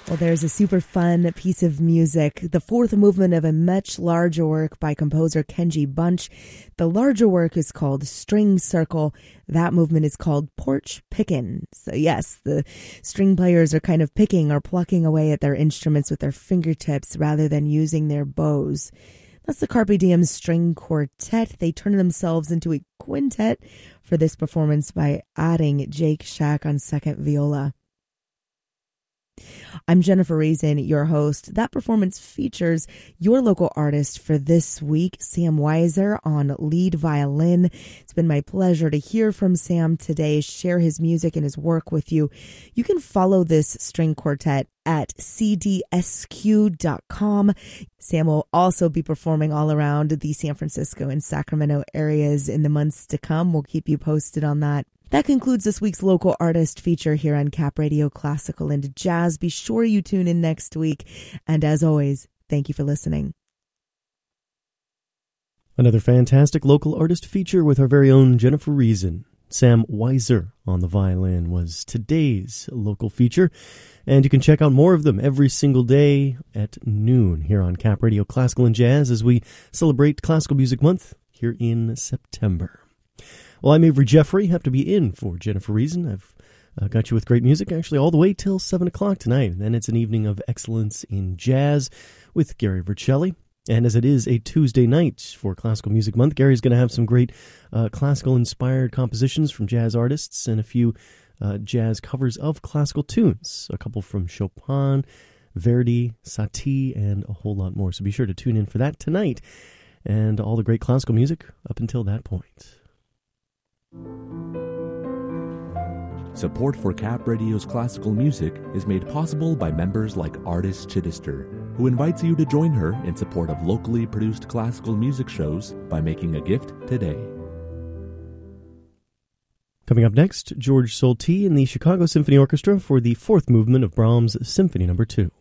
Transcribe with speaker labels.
Speaker 1: Well, there's a super fun piece of music, the fourth movement of a much larger work by composer Kenji Bunch. The larger work is called String Circle. That movement is called Porch Pickin'. So yes, the string players are kind of picking or plucking away at their instruments with their fingertips rather than using their bows. That's the Carpe Diem String Quartet. They turn themselves into a quintet for this performance by adding Jake Shack on second viola. I'm Jennifer Reason, your host. That performance features your local artist for this week, Sam Weiser, on lead violin. It's been my pleasure to hear from Sam today, share his music and his work with you. You can follow this string quartet at cdsq.com. Sam will also be performing all around the San Francisco and Sacramento areas in the months to come. We'll keep you posted on that. That concludes this week's local artist feature here on Cap Radio Classical and Jazz. Be sure you tune in next week. And as always, thank you for listening.
Speaker 2: Another fantastic local artist feature with our very own Jennifer Reason. Sam Weiser on the violin was today's local feature. And you can check out more of them every single day at noon here on Cap Radio Classical and Jazz as we celebrate Classical Music Month here in September. Well, I'm Avery Jeffrey. Have to be in for Jennifer Reason. I've got you with great music, actually, all the way till 7 o'clock tonight. And then it's an evening of excellence in jazz with Gary Vercelli. And as it is a Tuesday night for Classical Music Month, Gary's going to have some great classical-inspired compositions from jazz artists and a few jazz covers of classical tunes. A couple from Chopin, Verdi, Satie, and a whole lot more. So be sure to tune in for that tonight and all the great classical music up until that point.
Speaker 3: Support for Cap Radio's classical music is made possible by members like Artis Chittister, who invites you to join her in support of locally produced classical music shows by making a gift today.
Speaker 2: Coming up next, George Solti and the Chicago Symphony Orchestra for the fourth movement of Brahms' Symphony No. 2.